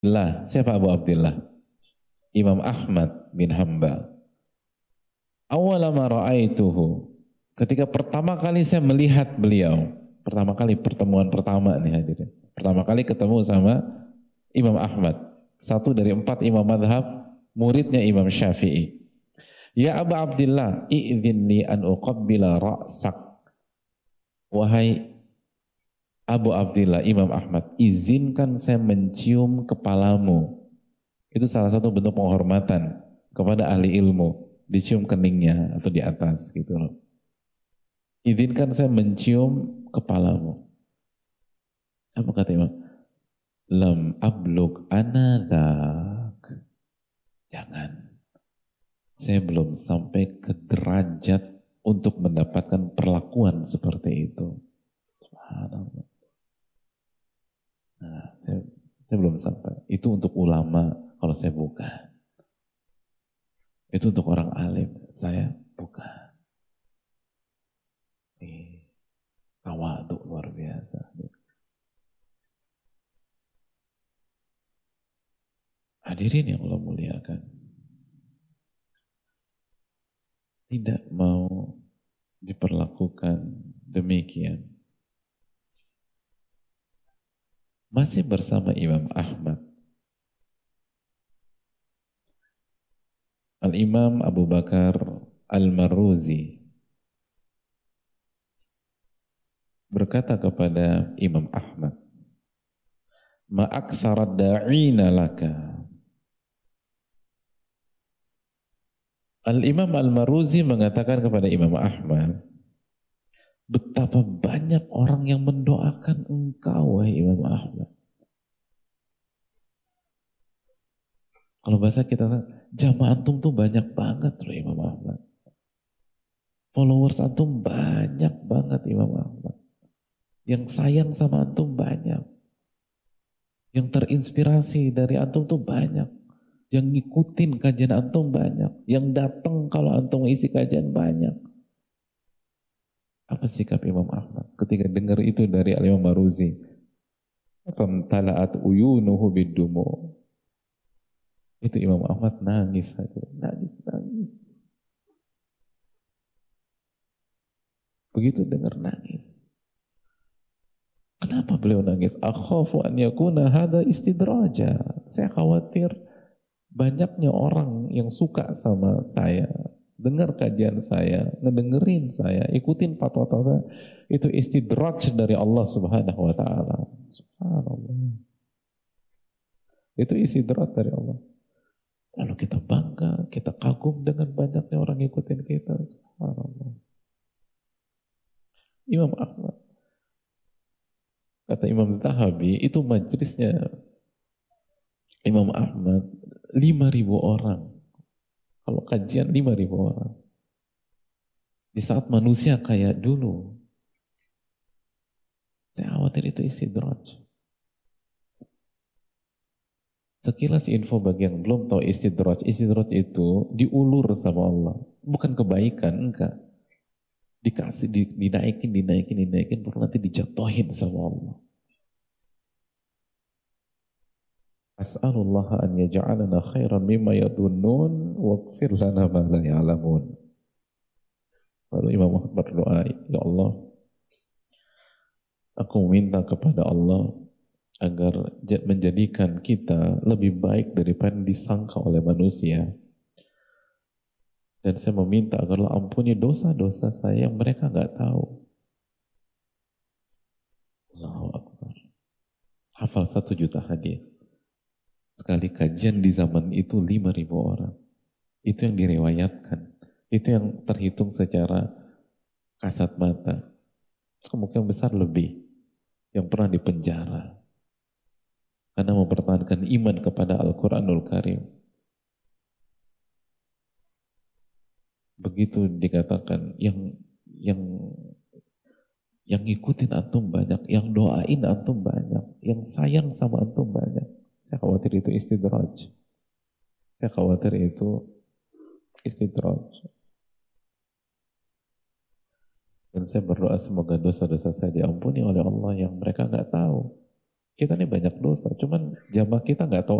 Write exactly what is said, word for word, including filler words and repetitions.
Lah, siapa Abu Abdullah? Imam Ahmad bin Hambal. Awwala ma ra'aituhu. Ketika pertama kali saya melihat beliau, pertama kali pertemuan pertama nih hadirin. Pertama kali ketemu sama Imam Ahmad, satu dari empat imam madhab, muridnya Imam Syafi'i. Ya Abu Abdullah, i'dhinni an uqabbila ra'sak. Wahai Abu Abdullah, Imam Ahmad, izinkan saya mencium kepalamu. Itu salah satu bentuk penghormatan kepada ahli ilmu. Dicium keningnya atau di atas gitu loh. Izinkan saya mencium kepalamu. Apa kata Imam? Lam ablug anadak. Jangan. Saya belum sampai ke derajat untuk mendapatkan perlakuan seperti itu. Subhanallah. Nah, saya, saya belum sampai. Itu untuk ulama, kalau saya bukan. Itu untuk orang alim, saya bukan. Ini tawaduk luar biasa. Hadirin yang Allah muliakan. Tidak mau diperlakukan demikian. Masih bersama Imam Ahmad. Al-Imam Abu Bakar Al-Marruzi berkata kepada Imam Ahmad, ma'aktsarad da'ina laka. Al-Imam Al-Marruzi mengatakan kepada Imam Ahmad, betapa banyak orang yang mendoakan engkau, wahai Imam Ahmad. Kalau bahasa kita, jamaah antum tuh banyak banget loh Imam Ahmad. Followers antum banyak banget Imam Ahmad. Yang sayang sama antum banyak. Yang terinspirasi dari antum tuh banyak. Yang ngikutin kajian antum banyak. Yang datang kalau antum isi kajian banyak. Apa sikap Imam Ahmad ketika dengar itu dari Al-Imam Maruzi? Famtala'at uyunuhu bidumu. Itu Imam Ahmad nangis saja. Nangis, nangis. Begitu dengar nangis. Kenapa beliau nangis? Akhafu an yakuna hada istidraja. Saya khawatir banyaknya orang yang suka sama saya, dengar kajian saya, ngedengerin saya, ikutin fatwa saya. Itu istidraj dari Allah Subhanahu wa taala. Subhanallah. Itu istidraj dari Allah. Lalu kita bangga, kita kagum dengan banyaknya orang ikutin kita. Subhanallah. Imam Ahmad, kata Imam Zahabi, itu majelisnya Imam Ahmad lima ribu orang. Kalau kajian lima ribu orang. Di saat manusia kayak dulu, saya khawatir itu istidraj. Sekilas info bagi yang belum tahu istidraj. Istidraj itu diulur sama Allah. Bukan kebaikan, enggak. Dikasih, di, dinaikin, dinaikin, dinaikin, baru nanti dijatuhin sama Allah. As'alullah an yaj'alana khairan mimma yadunnun waghfir lana ma la ya'lamun. Lalu Imam Ahmad berdoa, ya Allah, aku meminta kepada Allah agar menjadikan kita lebih baik daripada disangka oleh manusia. Dan saya meminta agar Allah ampuni dosa-dosa saya yang mereka nggak tahu. Allahu Akbar. Hafal satu juta hadis. Sekali kajian di zaman itu lima ribu orang. Itu yang direwayatkan. Itu yang terhitung secara kasat mata. Kemungkinan besar lebih yang pernah dipenjara karena mempertahankan iman kepada Al-Quranul Karim. Begitu dikatakan yang yang yang ngikutin antum banyak, yang doain antum banyak, yang sayang sama antum banyak. Saya khawatir itu istidraj. Saya khawatir itu istidraj. Dan saya berdoa semoga dosa-dosa saya diampuni oleh Allah yang mereka nggak tahu. Kita ini banyak dosa, cuman jamaah kita nggak tahu